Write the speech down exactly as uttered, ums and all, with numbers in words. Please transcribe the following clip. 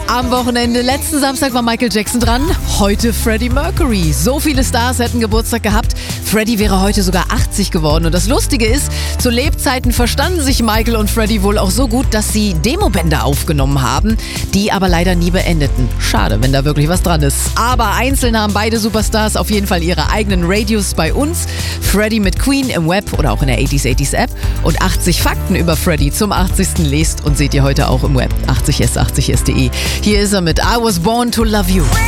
Am Wochenende, letzten Samstag war Michael Jackson dran, heute Freddie Mercury. So viele Stars hätten Geburtstag gehabt. Freddie wäre heute sogar achtzig geworden. Und das Lustige ist, zu Lebzeiten verstanden sich Michael und Freddie wohl auch so gut, dass sie Demobänder aufgenommen haben, die aber leider nie beendeten. Schade, wenn da wirklich was dran ist. Aber einzeln haben beide Superstars auf jeden Fall ihre eigenen Radios bei uns. Freddie mit Queen im Web oder auch in der achtziger achtziger App. Und achtzig Fakten über Freddie zum achtzigsten lest und seht ihr heute auch im Web. achtzig s achtzig s punkt de. Hier ist er mit I Was Born to Love You.